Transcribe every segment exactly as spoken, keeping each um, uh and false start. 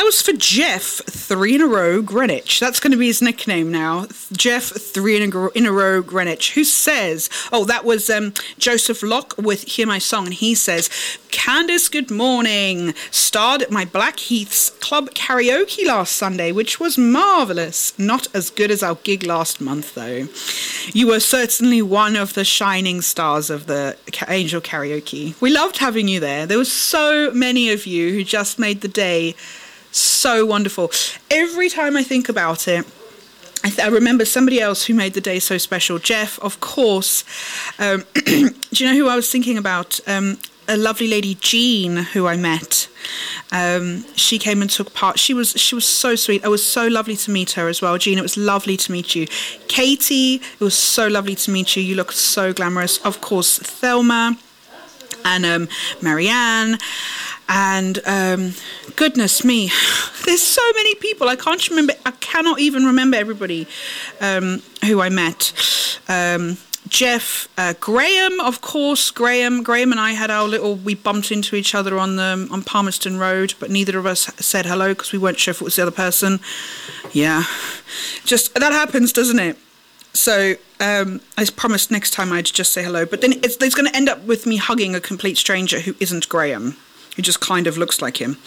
That was for Jeff, three in a row, Greenwich. That's going to be his nickname now. Jeff, three in a, in a row, Greenwich. Who says, oh, that was um, Joseph Locke with Hear My Song. And he says, Candice, good morning. Starred at my Blackheath's Club karaoke last Sunday, which was marvellous. Not as good as our gig last month, though. You were certainly one of the shining stars of the Angel Karaoke. We loved having you there. There were so many of you who just made the day so wonderful. Every time I think about it, I, th- I remember somebody else who made the day so special. Jeff, of course. Um, do you know who I was thinking about? Um, a lovely lady, Jean, who I met. Um, she came and took part. She was she was so sweet. It was so lovely to meet her as well. Jean, it was lovely to meet you. Katie, it was so lovely to meet you. You look so glamorous. Of course, Thelma and um, Marianne. And um, goodness me, there's so many people. I can't remember. I cannot even remember everybody um, who I met. Um, Jeff, uh, Graham, of course. Graham, Graham and I had our little. We bumped into each other on the on Palmerston Road, but neither of us said hello because we weren't sure if it was the other person. Yeah, just that happens, doesn't it? So um, I promised next time I'd just say hello. But then it's, it's going to end up with me hugging a complete stranger who isn't Graham, who just kind of looks like him.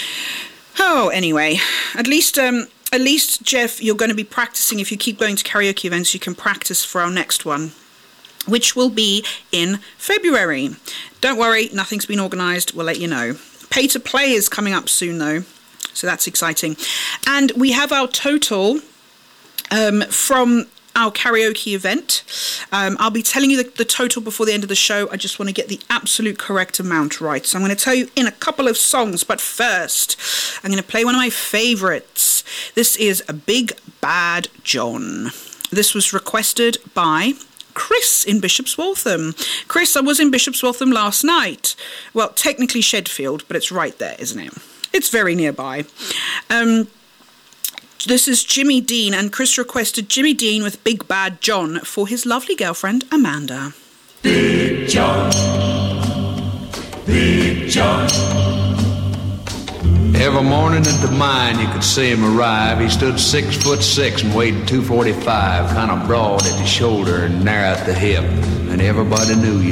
Oh, anyway, at least, um, at least, Jeff, you're going to be practicing. If you keep going to karaoke events, you can practice for our next one, which will be in February. Don't worry, nothing's been organised. We'll let you know. Pay to play is coming up soon, though, so that's exciting. And we have our total um, from our karaoke event. Um, I'll be telling you the, the total before the end of the show. I just want to get the absolute correct amount right. So I'm going to tell you in a couple of songs, but first I'm going to play one of my favourites. This is A Big Bad John. This was requested by Chris in Bishop's Waltham. Chris, I was in Bishop's Waltham last night. Well, technically Shedfield, but it's right there, isn't it? It's very nearby. Um... This is Jimmy Dean, and Chris requested Jimmy Dean with Big Bad John for his lovely girlfriend, Amanda. Big John, Big John. Every morning at the mine you could see him arrive. He stood six foot six and weighed two forty-five, kind of broad at the shoulder and narrow at the hip. And everybody knew you